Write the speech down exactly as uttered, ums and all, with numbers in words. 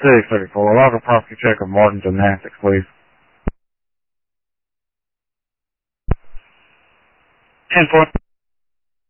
six thirty-four. Log a property check of Martin Gymnastics, please. ten four.